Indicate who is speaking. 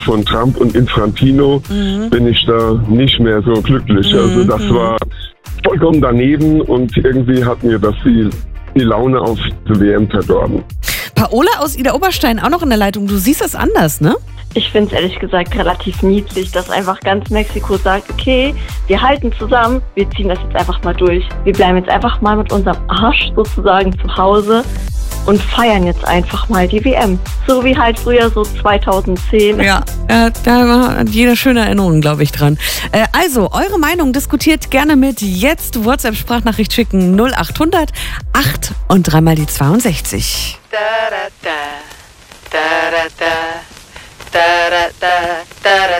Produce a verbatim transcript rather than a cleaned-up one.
Speaker 1: von Trump und Infantino mhm. bin ich da nicht mehr so glücklich. Mhm. Also das war vollkommen daneben und irgendwie hat mir das die, die Laune auf die W M verdorben.
Speaker 2: Paola aus Ida Oberstein auch noch in der Leitung. Du siehst es anders, ne?
Speaker 3: Ich finde es ehrlich gesagt relativ niedlich, dass einfach ganz Mexiko sagt, okay, wir halten zusammen, wir ziehen das jetzt einfach mal durch. Wir bleiben jetzt einfach mal mit unserem Arsch sozusagen zu Hause und feiern jetzt einfach mal die W M. So wie halt früher so zweitausendzehn.
Speaker 2: Ja, äh, da hat jeder schöne Erinnerungen, glaube ich, dran. Äh, also, eure Meinung diskutiert gerne mit. Jetzt WhatsApp-Sprachnachricht schicken null acht hundert acht und dreimal die zweiundsechzig. Da, da, da, da, da, da. Da, da, da, da, da.